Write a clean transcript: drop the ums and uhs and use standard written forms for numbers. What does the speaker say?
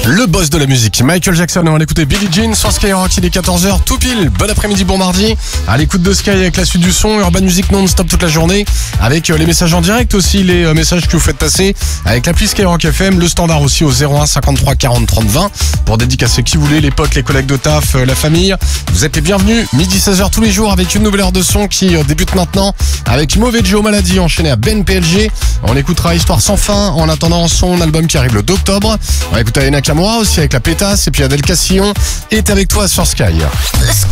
Le boss de la musique, Michael Jackson, on va l'écouter Billie Jean sur Skyrock, il est 14h, tout pile, bon après-midi, bon mardi, à l'écoute de Sky avec la suite du son, Urban Music non-stop toute la journée, avec les messages en direct aussi, les messages que vous faites passer, avec l'appli Skyrock FM, le standard aussi au 01 53 40 30 20, pour dédicacer qui vous voulez, les potes, les collègues de taf, la famille, vous êtes les bienvenus, midi 16h tous les jours avec une nouvelle heure de son qui débute maintenant, avec Mauvais Joe Maladie enchaîné à Ben PLG, on écoutera Histoire sans fin, en attendant son album qui arrive le 2 octobre, on va écouter Ena Kamura aussi avec la pétasse, et puis Adèle Castillon est avec toi sur Sky.